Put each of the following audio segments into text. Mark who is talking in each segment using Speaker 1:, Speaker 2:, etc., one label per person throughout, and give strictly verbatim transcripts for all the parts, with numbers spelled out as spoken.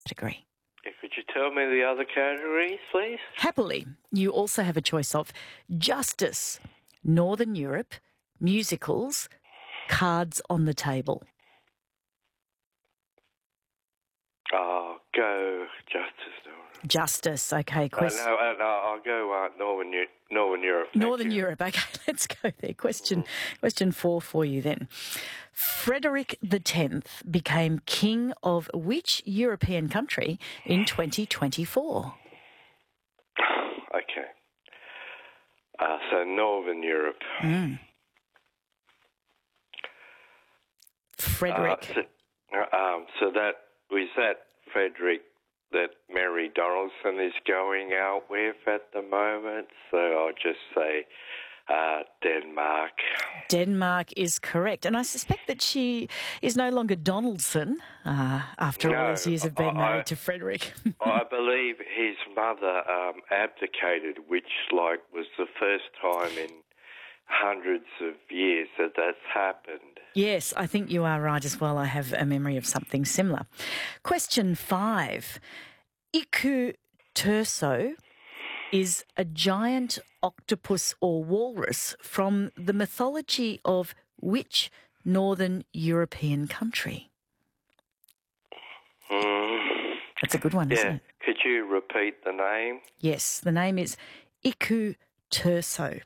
Speaker 1: category.
Speaker 2: Could you tell me the other categories, please?
Speaker 1: Happily, you also have a choice of justice, Northern Europe, musicals, cards on the table.
Speaker 2: Oh, go Justice.
Speaker 1: Justice, okay. Quest-
Speaker 2: uh, no, no, I'll go uh, Northern, U- Northern Europe.
Speaker 1: Northern
Speaker 2: you.
Speaker 1: Europe, okay, let's go there. Question, mm. question four for you then. Frederick the Tenth became king of which European country in twenty twenty-four?
Speaker 2: Okay. Uh, so Northern Europe.
Speaker 1: Mm. Frederick.
Speaker 2: Uh, so, uh, um, so that was that Frederick that Mary Donaldson is going out with at the moment. So I'll just say uh, Denmark.
Speaker 1: Denmark is correct. And I suspect that she is no longer Donaldson uh, after
Speaker 2: no,
Speaker 1: all these years of being married
Speaker 2: I,
Speaker 1: to Frederick.
Speaker 2: I believe his mother um, abdicated, which like was the first time in hundreds of years that that's happened.
Speaker 1: Yes, I think you are right as well. I have a memory of something similar. Question five. Iku Turso is a giant octopus or walrus from the mythology of which Northern European country?
Speaker 2: Mm.
Speaker 1: That's a good one,
Speaker 2: yeah.
Speaker 1: isn't it?
Speaker 2: Could you repeat the name?
Speaker 1: Yes, the name is Iku Turso.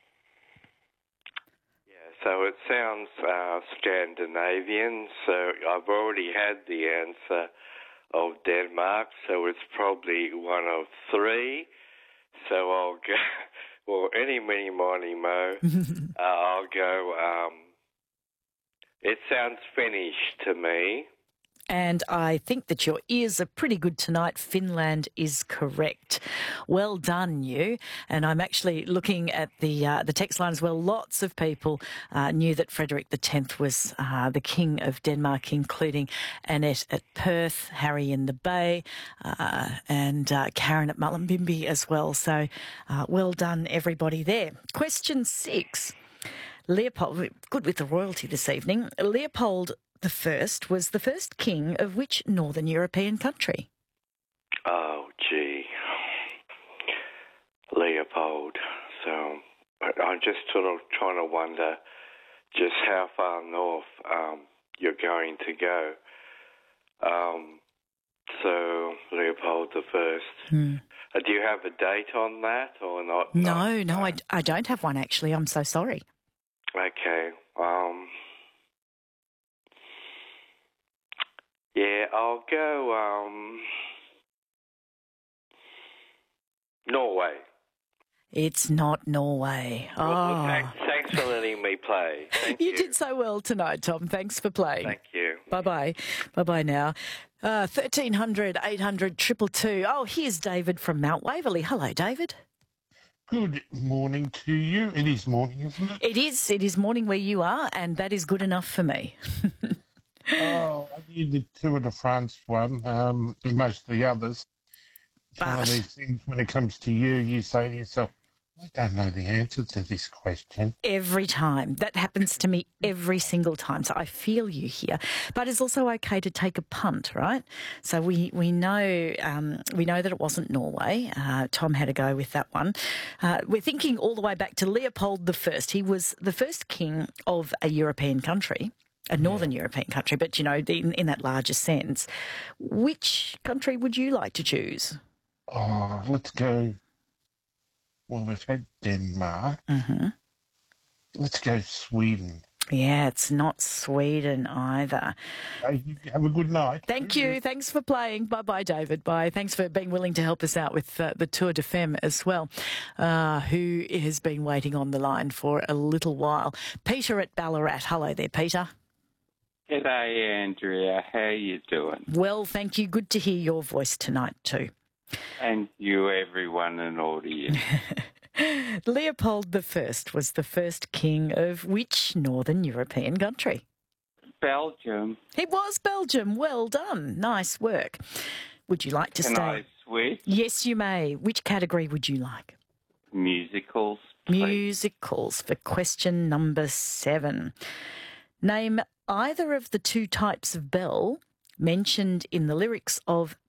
Speaker 2: So it sounds uh, Scandinavian, so I've already had the answer of Denmark, so it's probably one of three. So I'll go, well, any, mini, miny, mo, uh, I'll go, um, it sounds Finnish to me.
Speaker 1: And I think that your ears are pretty good tonight. Finland is correct. Well done, you. And I'm actually looking at the uh, the text line as well. Lots of people uh, knew that Frederick the Tenth was uh, the King of Denmark, including Annette at Perth, Harry in the Bay, uh, and uh, Karen at Mullumbimby as well. So uh, well done, everybody there. Question six. Leopold, good with the royalty this evening. Leopold the First was the first king of which Northern European country?
Speaker 2: Oh, gee. Leopold. So I'm just sort of trying to wonder just how far north um, you're going to go. Um, so Leopold the First.
Speaker 1: Hmm.
Speaker 2: Uh, do you have a date on that or not?
Speaker 1: No,
Speaker 2: not,
Speaker 1: no,
Speaker 2: uh,
Speaker 1: I, I don't have one actually. I'm so sorry.
Speaker 2: Okay. Um, yeah, I'll go um, Norway.
Speaker 1: It's not Norway.
Speaker 2: Well, well,
Speaker 1: Oh.
Speaker 2: thanks, thanks for letting me play. Thank you.
Speaker 1: You did so well tonight, Tom. Thanks for playing.
Speaker 2: Thank you.
Speaker 1: Bye-bye. Bye-bye now. Uh, thirteen hundred, eight hundred, two two two. Oh, here's David from Mount Waverley. Hello, David.
Speaker 3: Good morning to you. It is morning, isn't it?
Speaker 1: It is. It is morning where you are, and that is good enough for me.
Speaker 3: Oh, I knew the Tour de France one, um, and most of the others. It's one of
Speaker 1: But-
Speaker 3: these things, when it comes to you, you say to yourself, I don't know the answer to this question.
Speaker 1: Every time. That happens to me every single time. So I feel you here. But it's also okay to take a punt, right? So we, we know um, we know that it wasn't Norway. Uh, Tom had a go with that one. Uh, we're thinking all the way back to Leopold the First. He was the first king of a European country, a northern yeah. European country, but, you know, in, in that larger sense. Which country would you like to choose?
Speaker 3: Oh, let's go. Well, we've had Denmark.
Speaker 1: Mm-hmm.
Speaker 3: Let's go Sweden.
Speaker 1: Yeah, it's not Sweden either.
Speaker 3: Hey, you have a good night.
Speaker 1: Thank you. Thanks for playing. Bye-bye, David. Bye. Thanks for being willing to help us out with uh, the Tour de Femme as well, uh, who has been waiting on the line for a little while. Peter at Ballarat. Hello there, Peter.
Speaker 4: G'day, Andrea. How you doing?
Speaker 1: Well, thank you. Good to hear your voice tonight too.
Speaker 4: And you, everyone in audience.
Speaker 1: Leopold the First was the first king of which Northern European country?
Speaker 4: Belgium.
Speaker 1: It was Belgium. Well done. Nice work. Would you like to
Speaker 4: Can
Speaker 1: stay?
Speaker 4: I switch?
Speaker 1: Yes, you may. Which category would you like?
Speaker 4: Musicals, please.
Speaker 1: Musicals for question number seven. Name either of the two types of bell mentioned in the lyrics of